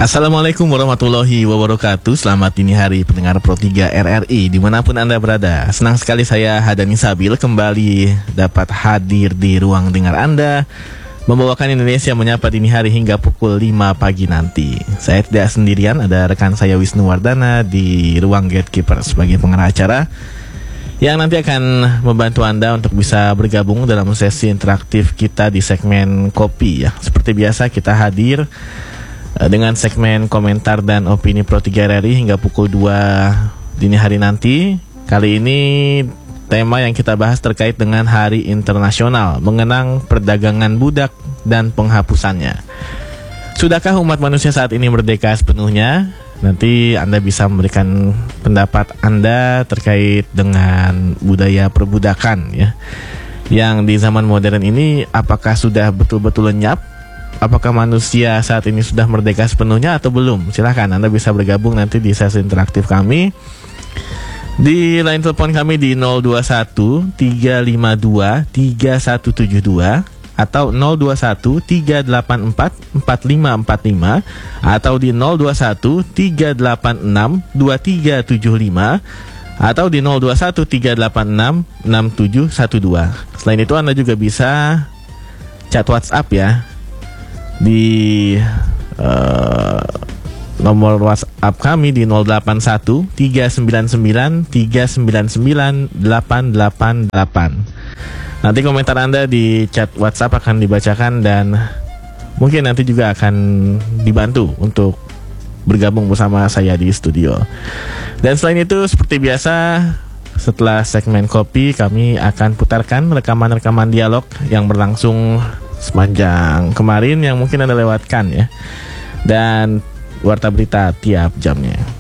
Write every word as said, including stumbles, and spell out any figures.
Assalamualaikum warahmatullahi wabarakatuh. Selamat dini hari pendengar Pro tiga R R I dimanapun Anda berada. Senang sekali saya Hadani Sabil kembali dapat hadir di ruang dengar Anda, membawakan Indonesia Menyapa dini hari hingga pukul lima pagi nanti. Saya tidak sendirian, ada rekan saya Wisnu Wardana di ruang Gatekeeper sebagai pengarah acara yang nanti akan membantu Anda untuk bisa bergabung dalam sesi interaktif kita di segmen Kopi ya. Seperti biasa kita hadir dengan segmen komentar dan opini Pro tiga R R I hingga pukul dua dini hari nanti. Kali ini tema yang kita bahas terkait dengan Hari Internasional Mengenang Perdagangan Budak dan Penghapusannya. Sudahkah umat manusia saat ini merdeka sepenuhnya? Nanti Anda bisa memberikan pendapat Anda terkait dengan budaya perbudakan ya, yang di zaman modern ini apakah sudah betul-betul lenyap? Apakah manusia saat ini sudah merdeka sepenuhnya atau belum? Silahkan Anda bisa bergabung nanti di sesi interaktif kami. Di line telepon kami di nol dua satu tiga lima dua tiga satu tujuh dua atau nol dua satu tiga delapan empat empat lima empat lima atau di nol dua satu tiga delapan enam dua tiga tujuh lima atau di nol dua satu tiga delapan enam enam tujuh satu dua. Selain itu Anda juga bisa chat WhatsApp ya di uh, nomor WhatsApp kami di nol delapan satu tiga sembilan sembilan tiga sembilan sembilan delapan delapan delapan. Nanti komentar Anda di chat WhatsApp akan dibacakan dan mungkin nanti juga akan dibantu untuk bergabung bersama saya di studio. Dan selain itu seperti biasa, setelah segmen kopi kami akan putarkan rekaman-rekaman dialog yang berlangsung sepanjang kemarin yang mungkin Anda lewatkan ya, dan warta berita tiap jamnya.